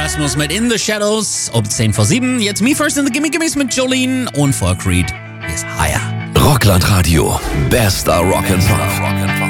Erasmus mit In the Shadows um 10 vor 7. Jetzt Me First in the Gimme Gimmes mit Jolene und vor Creed. Hier ist Higher. Rockland Radio. Bester Rock'n'Roll.